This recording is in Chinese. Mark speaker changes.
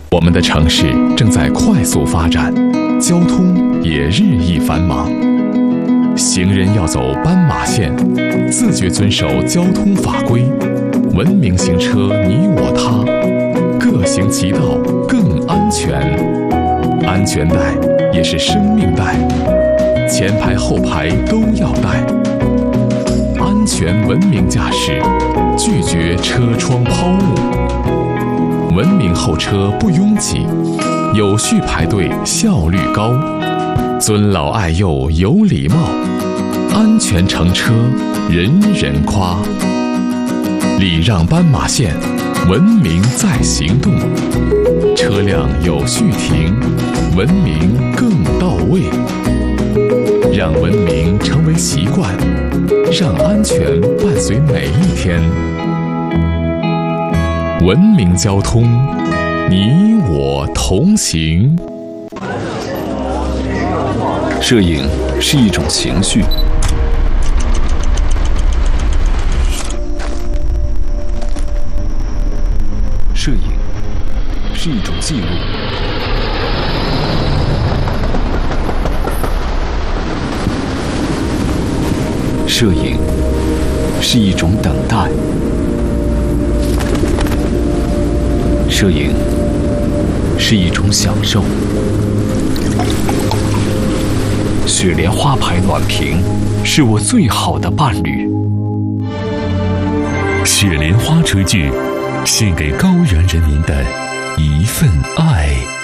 Speaker 1: 我们的城市正在快速发展，交通也日益繁忙。行人要走斑马线，自觉遵守交通法规，文明行车你我他，各行其道更安全。安全带也是生命带，前排后排都要带。安全文明驾驶，拒绝车窗抛物。文明候车不拥挤，有序排队效率高，尊老爱幼有礼貌，安全乘车人人夸。礼让斑马线，文明在行动，车辆有序停，文明更到位。让文明成为习惯，让安全伴随每一天。文明交通，你我同行。
Speaker 2: 摄影是一种情绪，摄影是一种记录，摄影是一种等待，摄影是一种享受。雪莲花牌暖瓶是我最好的伴侣。
Speaker 3: 雪莲花炊具，献给高原人民的一份爱。